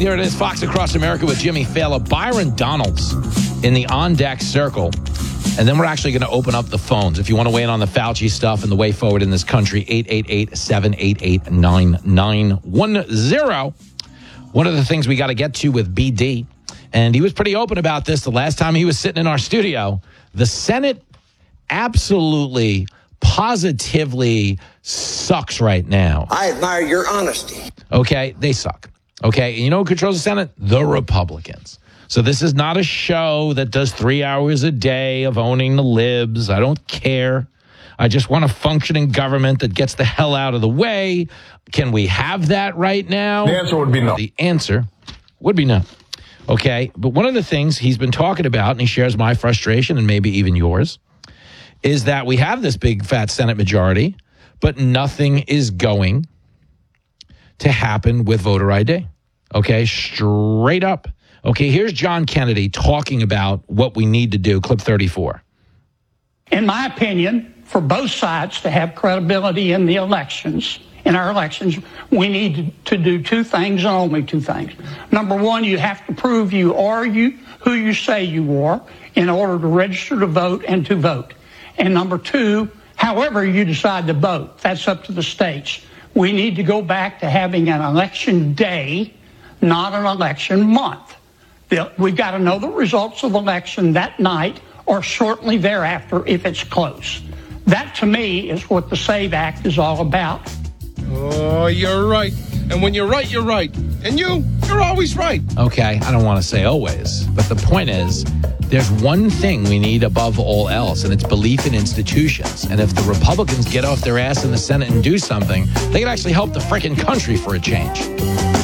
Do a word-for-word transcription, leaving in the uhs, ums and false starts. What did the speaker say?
Here it is, Fox Across America with Jimmy Fallon. Byron Donalds in the on-deck circle. And then we're actually going to open up the phones. If you want to weigh in on the Fauci stuff and the way forward in this country, eight eight eight, seven eight eight, nine nine one zero. One of the things we got to get to with B D, and he was pretty open about this the last time he was sitting in our studio, the Senate absolutely, positively sucks right now. I admire your honesty. Okay, they suck. Okay, and you know who controls the Senate? The Republicans. So this is not a show that does three hours a day of owning the libs. I don't care. I just want a functioning government that gets the hell out of the way. Can we have that right now? The answer would be no. The answer would be no. Okay, but one of the things he's been talking about, and he shares my frustration and maybe even yours, is that we have this big fat Senate majority, but nothing is going to happen with voter I D. Okay, straight up. Okay, here's John Kennedy talking about what we need to do, clip thirty-four. In my opinion, for both sides to have credibility in the elections, in our elections, we need to do two things and only two things. Number one, you have to prove you are you who you say you are in order to register to vote and to vote. And number two, however you decide to vote, that's up to the states. We need to go back to having an election day, not an election month. We've got to know the results of the election that night or shortly thereafter if it's close. That, to me, is what the SAVE Act is all about. Oh, you're right. And when you're right, you're right. And you, you're always right. Okay, I don't want to say always, but the point is, there's one thing we need above all else, and it's belief in institutions. And if the Republicans get off their ass in the Senate and do something, they can actually help the frickin' country for a change.